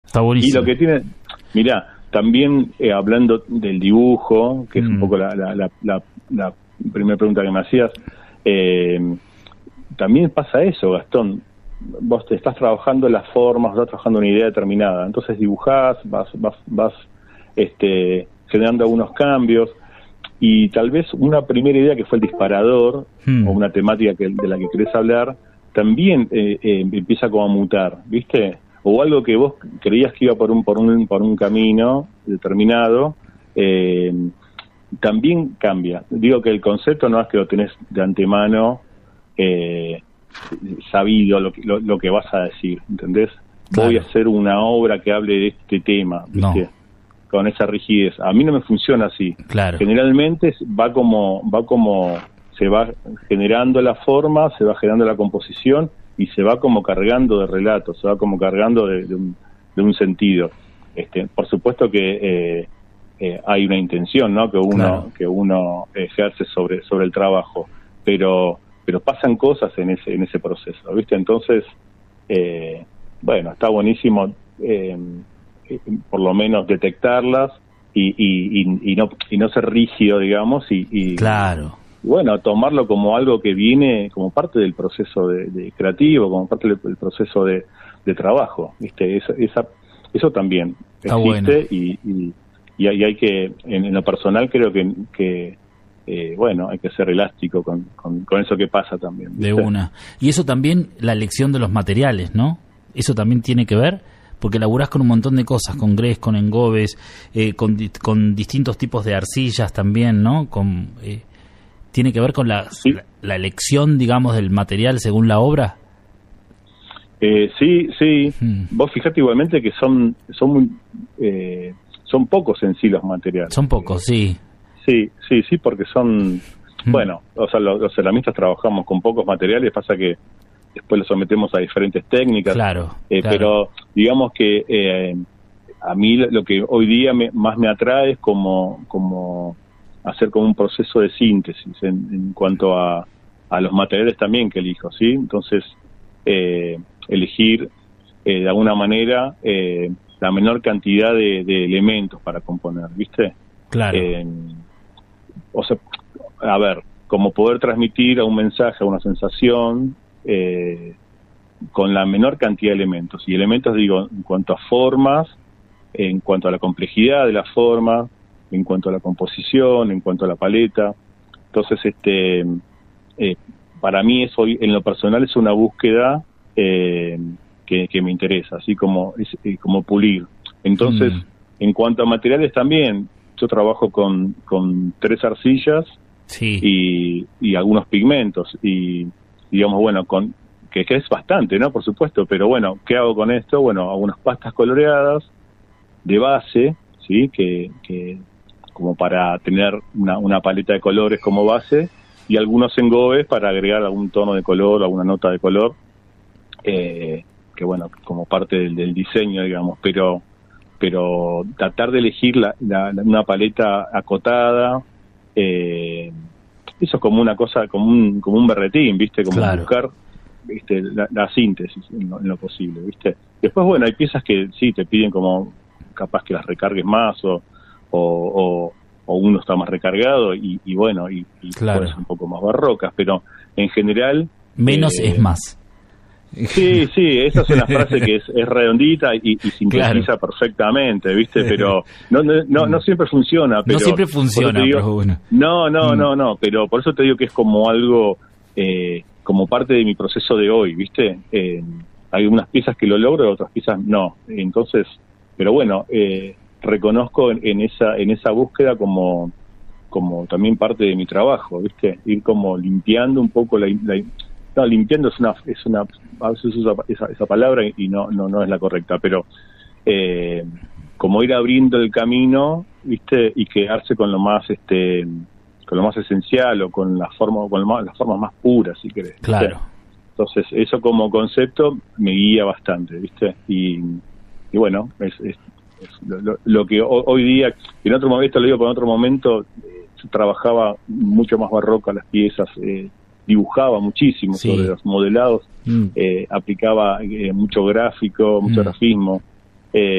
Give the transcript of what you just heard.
Está buenísimo. Y lo que tiene, mirá, también hablando del dibujo, que es un poco la primera pregunta que me hacías, también pasa eso, Gastón. Vos te estás trabajando las formas, estás trabajando una idea determinada, entonces dibujás, vas generando algunos cambios, y tal vez una primera idea que fue el disparador, o una temática de la que querés hablar, también empieza como a mutar, ¿viste? O algo que vos creías que iba por un camino determinado, también cambia. Digo que el concepto no es que lo tenés de antemano sabido lo que vas a decir, ¿entendés? Claro. Voy a hacer una obra que hable de este tema, ¿viste? No. Con esa rigidez. A mí no me funciona así. Claro. Generalmente va como se va generando la forma, se va generando la composición y se va como cargando de relatos, se va como cargando de un sentido. Por supuesto que hay una intención, ¿no? Que uno ejerce sobre el trabajo, pero pasan cosas en ese proceso, ¿viste? Entonces, bueno, está buenísimo por lo menos detectarlas y no ser rígido, digamos, y claro. Bueno, tomarlo como algo que viene como parte del proceso de creativo, como parte del proceso de trabajo, ¿viste? Eso también está existe. Bueno. Y hay que, en lo personal creo que bueno, hay que ser elástico con eso que pasa también, ¿viste? De una. Y eso también, la elección de los materiales, ¿no? Eso también tiene que ver, porque laburás con un montón de cosas, con grés, con engobes, con distintos tipos de arcillas también, ¿no? ¿Tiene que ver con la elección, digamos, del material según la obra? Sí. Vos fijate igualmente que son pocos en sí los materiales. Son pocos, sí. Sí, porque son... Bueno, o sea, los ceramistas trabajamos con pocos materiales, pasa que después los sometemos a diferentes técnicas. Claro. Pero digamos que a mí lo que hoy día más me atrae es como hacer como un proceso de síntesis en cuanto a los materiales también que elijo, ¿sí? Entonces, elegir de alguna manera la menor cantidad de elementos para componer, ¿viste? Claro. O sea, a ver, como poder transmitir a un mensaje, a una sensación, con la menor cantidad de elementos. Y elementos, digo, en cuanto a formas, en cuanto a la complejidad de las formas, en cuanto a la composición, en cuanto a la paleta. Entonces, para mí eso en lo personal es una búsqueda que me interesa, así como pulir. Entonces, en cuanto a materiales también, yo trabajo con 3 arcillas, sí, y algunos pigmentos, y digamos, bueno, que es bastante, ¿no? Por supuesto, pero bueno, ¿qué hago con esto? Bueno, hago unas pastas coloreadas de base, ¿sí? Que como para tener una paleta de colores como base, y algunos engobes para agregar algún tono de color, alguna nota de color, que bueno, como parte del diseño, digamos, pero tratar de elegir una paleta acotada, eso es como una cosa, como un berretín, ¿viste? Como claro, buscar la síntesis en lo posible, ¿viste? Después, bueno, hay piezas que sí te piden como capaz que las recargues más o uno está más recargado y bueno, y claro, puede ser un poco más barrocas, pero en general... Menos es más. Sí, esa es una frase que es redondita y sintetiza perfectamente, ¿viste? Pero no siempre funciona. Pero no siempre funciona, digo, pero bueno. No, pero por eso te digo que es como algo, como parte de mi proceso de hoy, ¿viste? Hay unas piezas que lo logro, otras piezas no. Entonces, pero bueno, reconozco en esa búsqueda como también parte de mi trabajo, ¿viste? Ir como limpiando un poco limpiando es una a veces uso esa palabra y no es la correcta, pero como ir abriendo el camino, ¿viste? Y quedarse con lo más esencial o con las formas más puras, si querés. Claro. ¿Viste? Entonces, eso como concepto me guía bastante, ¿viste? Y bueno, es lo que hoy día, en otro momento, lo digo, pero en otro momento yo trabajaba mucho más barroca las piezas, dibujaba muchísimo sobre los modelados, aplicaba mucho gráfico, mucho grafismo,